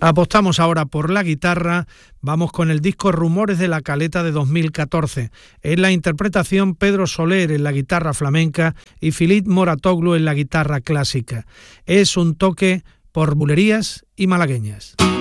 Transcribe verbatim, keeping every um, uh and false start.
Apostamos ahora por la guitarra, vamos con el disco Rumores de la Caleta de dos mil catorce. En la interpretación Pedro Soler en la guitarra flamenca y Filip Moratoglu en la guitarra clásica. Es un toque por bulerías y malagueñas.